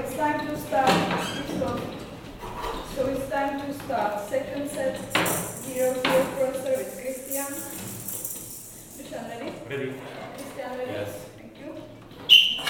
it's time to start this one. So it's time to start second set 0-0 first service. Christian, Dushan, ready? Ready.